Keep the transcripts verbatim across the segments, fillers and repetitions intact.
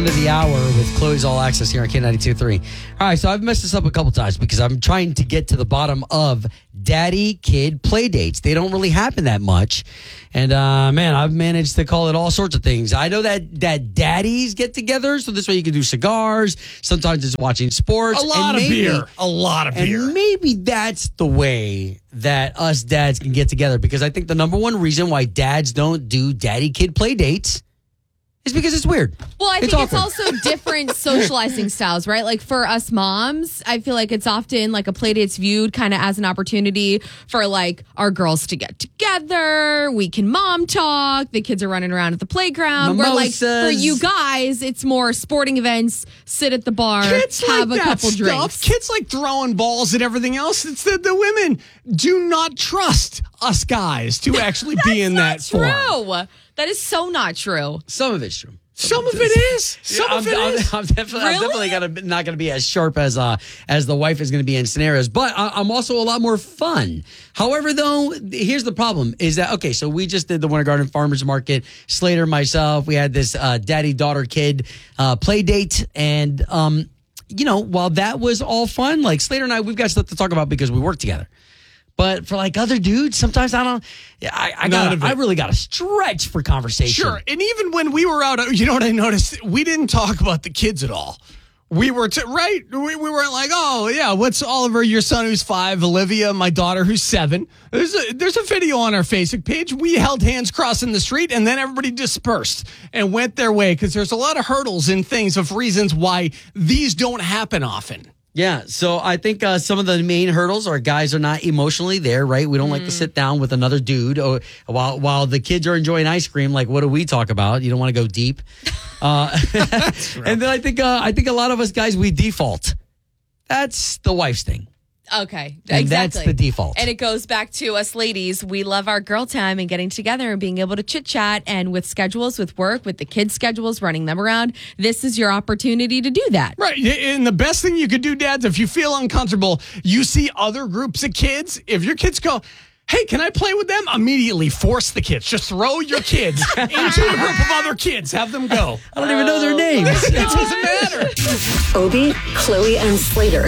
end of the hour with Chloe's All Access here on K ninety-two point three. All right, so I've messed this up a couple times because I'm trying to get to the bottom of daddy-kid play dates. They don't really happen that much. And, uh, man, I've managed to call it all sorts of things. I know that, that daddies get together, so this way you can do cigars. Sometimes it's watching sports. A lot and of maybe, beer. A lot of beer. And maybe that's the way that us dads can get together, because I think the number one reason why dads don't do daddy-kid play dates is because it's weird. Well, I it's think it's awkward. also different socializing styles, right? Like for us moms, I feel like it's often like a play date's viewed kind of as an opportunity for like our girls to get together. We can mom talk. The kids are running around at the playground. Where like for you guys, it's more sporting events, sit at the bar, Kids have like a that couple stuff. drinks. Kids like throwing balls and everything else. It's the, the women do not trust us guys to actually be in that True. form. That is so not true. Some of it's true. Some of it is. Some Yeah, of I'm, it I'm, is. I'm definitely, I'm Really? definitely gonna, not going to be as sharp as uh, as the wife is going to be in scenarios, but I, I'm also a lot more fun. However, though, here's the problem: is that okay? So we just did the Winter Garden Farmers Market. Slater, myself, we had this uh, daddy daughter kid uh, play date, and um, you know, while that was all fun, like Slater and I, we've got stuff to talk about because we work together. But for like other dudes, sometimes I don't. I, I None got. of it. I really got to stretch for conversation. Sure. And even when we were out, you know what I noticed? We didn't talk about the kids at all. We were, t- right? We, we weren't like, oh, yeah, what's Oliver, your son who's five, Olivia, my daughter who's seven. There's a, there's a video on our Facebook page. We held hands crossing the street, and then everybody dispersed and went their way because there's a lot of hurdles and things of reasons why these don't happen often. Yeah, so I think uh, some of the main hurdles are guys are not emotionally there, right? We don't like to sit down with another dude or, while while the kids are enjoying ice cream. Like, what do we talk about? You don't want to go deep. Uh, and then I think uh, I think a lot of us guys, we default. That's the wife's thing. Okay, And exactly. that's the default. And it goes back to us ladies. We love our girl time and getting together and being able to chit chat. And with schedules, with work, with the kids' schedules, running them around, this is your opportunity to do that. Right. And the best thing you could do, dads, if you feel uncomfortable, you see other groups of kids, if your kids go, hey, can I play with them? Immediately force the kids. Just throw your kids into a group of other kids. Have them go. I don't even know their names. It doesn't matter. Obie, Chloe, and Slater.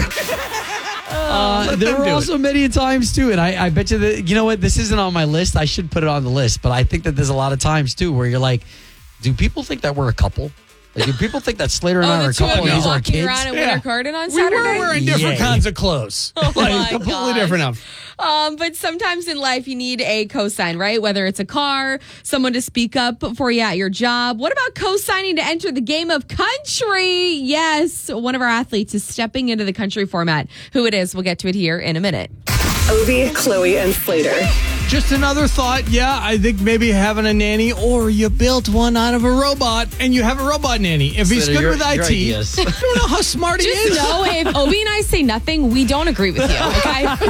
Uh, Let there them were do also many times too, and I, I bet you that you know what, this isn't on my list. I should put it on the list, but I think that there's a lot of times too where you're like, do people think that we're a couple? Like, do people think that Slater and Oh, I are a the two couple of and you these are our walking kids? around in Yeah. Winter Garden on We Saturday? were wearing different Yay. kinds of clothes. like my completely gosh. different outfits. Um, but sometimes in life you need a cosign, right? Whether it's a car, someone to speak up for you at your job. What about co-signing to enter the game of country? Yes, one of our athletes is stepping into the country format. Who it is, we'll get to it here in a minute. Obie, Chloe, and Slater. Just another thought. Yeah, I think maybe having a nanny, or you built one out of a robot and you have a robot nanny. If he's Slater, good your- with I your T, ideas. I don't know how smart he Just is. know if Obi and I say nothing, we don't agree with you, okay? K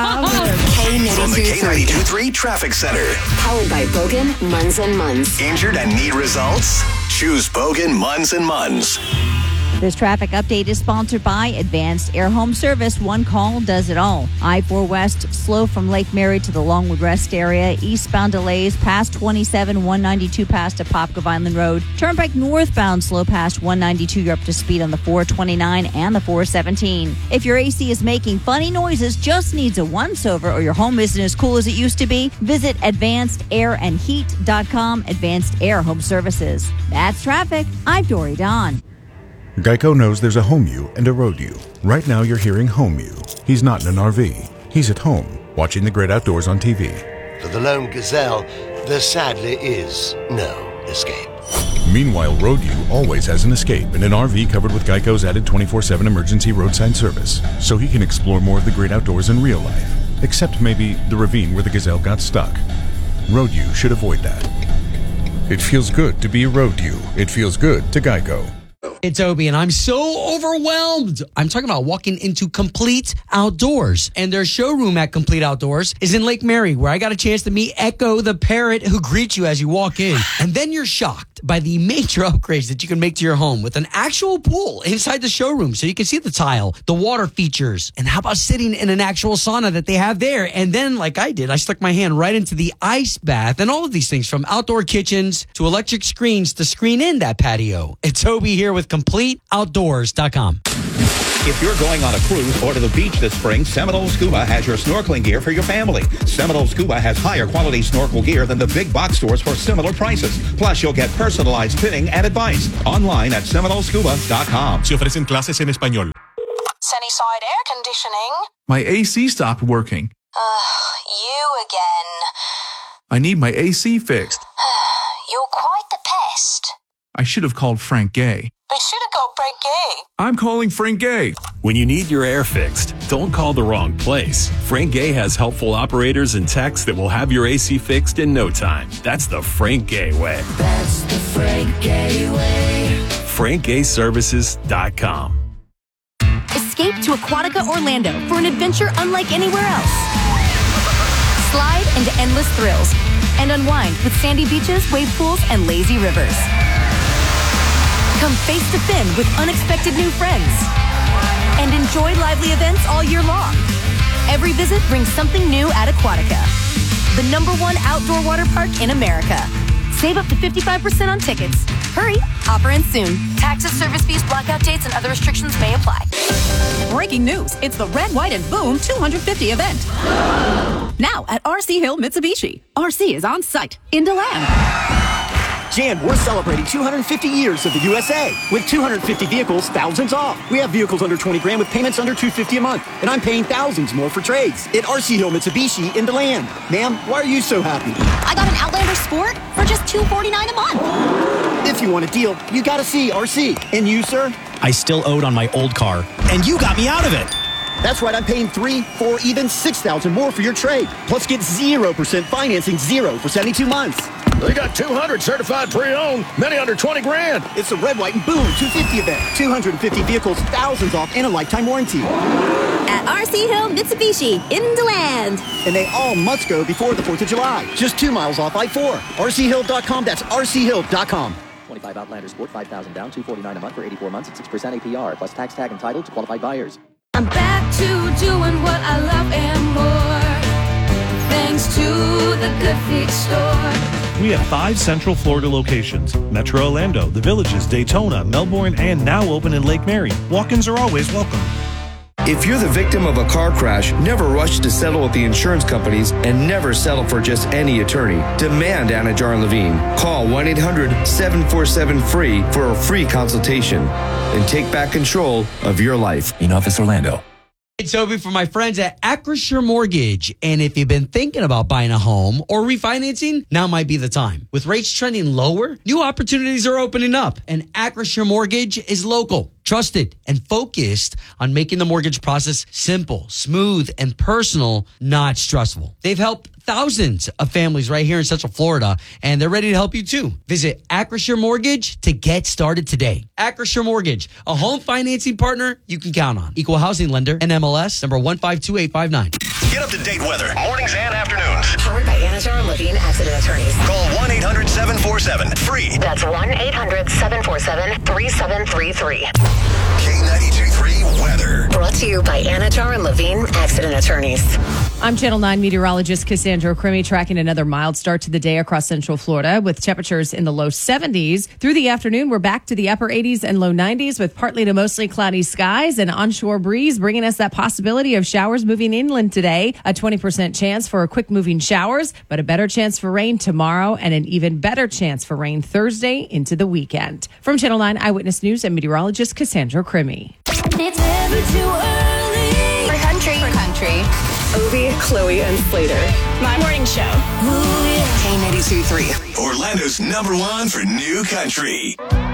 From the K ninety-two ninety-two point three Traffic Center. Powered by Bogan, Munz and Munz. Injured and need results? Choose Bogan, Munz and Munz. This traffic update is sponsored by Advanced Air Home Service. One call does it all. I four West slow from Lake Mary to the Longwood Rest area. Eastbound delays past twenty-seven, one ninety-two past Apopka Vineland Road. Turnpike northbound slow past one ninety-two. You're up to speed on the four twenty-nine and the four seventeen. If your A C is making funny noises, just needs a once-over, or your home isn't as cool as it used to be, visit advanced air and heat dot com. Advanced Air Home Services. That's traffic. I'm Dory Don. Geico knows there's a home you and a road you. Right now you're hearing home you. He's not in an R V. He's at home, watching the great outdoors on T V. For the lone gazelle, there sadly is no escape. Meanwhile, road you always has an escape in an R V covered with Geico's added twenty-four seven emergency roadside service, so he can explore more of the great outdoors in real life, except maybe the ravine where the gazelle got stuck. Road you should avoid that. It feels good to be a road you. It feels good to Geico. It's Obie, and I'm so overwhelmed. I'm talking about walking into Complete Outdoors. And their showroom at Complete Outdoors is in Lake Mary, where I got a chance to meet Echo the parrot who greets you as you walk in. And then you're shocked. shocked by the major upgrades that you can make to your home with an actual pool inside the showroom so you can see the tile, the water features, and how about sitting in an actual sauna that they have there? And then, like I did, I stuck my hand right into the ice bath and all of these things, from outdoor kitchens to electric screens to screen in that patio. It's Toby here with complete outdoors dot com. If you're going on a cruise or to the beach this spring, Seminole Scuba has your snorkeling gear for your family. Seminole Scuba has higher quality snorkel gear than the big box stores for similar prices. Plus, you'll get personalized fitting and advice. Online at seminole scuba dot com. Se ofrecen clases en español. Sunnyside Air Conditioning. My A C stopped working. Ugh, you again. I need my A C fixed. You're quite the pest. I should have called Frank Gay. They should have called Frank Gay. I'm calling Frank Gay. When you need your air fixed, don't call the wrong place. Frank Gay has helpful operators and techs that will have your A C fixed in no time. That's the Frank Gay way. That's the Frank Gay way. frank gay services dot com. Escape to Aquatica Orlando for an adventure unlike anywhere else. Slide into endless thrills and unwind with sandy beaches, wave pools, and lazy rivers. Come face to fin with unexpected new friends and enjoy lively events all year long. Every visit brings something new at Aquatica, the number one outdoor water park in America. Save up to fifty-five percent on tickets. Hurry, offer ends soon. Taxes, service fees, blackout dates, and other restrictions may apply. Breaking news. It's the Red, White, and Boom two hundred fifty event. Now at R C Hill Mitsubishi. R C is on site in DeLand. Jan, we're celebrating two hundred fifty years of the U S A. With two hundred fifty vehicles, thousands off. We have vehicles under twenty grand with payments under two hundred fifty a month. And I'm paying thousands more for trades at R C Hill Mitsubishi in DeLand. Ma'am, why are you so happy? I got an Outlander Sport for just two hundred forty-nine dollars a month. If you want a deal, you gotta see R C. And you, sir? I still owed on my old car, and you got me out of it. That's right, I'm paying three, four, even six thousand more for your trade. Plus, get zero percent financing, zero for seventy-two months. They got two hundred certified pre-owned, many under twenty grand. It's the Red, White, and Boom two hundred fifty event. two hundred fifty vehicles, thousands off, and a lifetime warranty. At R C Hill Mitsubishi in DeLand. And they all must go before the fourth of July. Just two miles off I four. R C hill dot com, that's R C hill dot com. twenty-five Outlander Sport, five thousand down, two hundred forty-nine a month for eighty-four months at six percent A P R, plus tax tag entitled to qualified buyers. I'm back to doing what I love and more, thanks to the Good Feet store. We have five Central Florida locations: Metro Orlando, The Villages, Daytona, Melbourne, and now open in Lake Mary. Walk-ins are always welcome. If you're the victim of a car crash, never rush to settle with the insurance companies and never settle for just any attorney. Demand Anajar and Levine. Call one eight hundred seven four seven free for a free consultation and take back control of your life. In Office Orlando. It's Toby for my friends at Acrisure Mortgage. And if you've been thinking about buying a home or refinancing, now might be the time. With rates trending lower, new opportunities are opening up. And Acrisure Mortgage is local, trusted, and focused on making the mortgage process simple, smooth, and personal, not stressful. They've helped thousands of families right here in Central Florida, and they're ready to help you too. Visit Acrisure Mortgage to get started today. Acrisure Mortgage, a home financing partner you can count on. Equal housing lender and M L S number one five two eight five nine. Get up-to-date weather, mornings and afternoons. Powered by Anajar and Levine Accident Attorneys. Call one eight hundred seven four seven free. That's one eight hundred seven four seven three seven three three. K ninety-two point three weather. Brought to you by Anajar and Levine Accident Attorneys. I'm Channel nine meteorologist Cassandra Crimmy, tracking another mild start to the day across Central Florida with temperatures in the low seventies. Through the afternoon, we're back to the upper eighties and low nineties with partly to mostly cloudy skies and onshore breeze, bringing us that possibility of showers moving inland today. A twenty percent chance for quick moving showers, but a better chance for rain tomorrow and an even better chance for rain Thursday into the weekend. From Channel nine Eyewitness News and meteorologist Cassandra Crimmy. It's never too early. For country. For country. Obi, Chloe, and Slater. My morning show. K ninety-two point three. Orlando's number one for new country.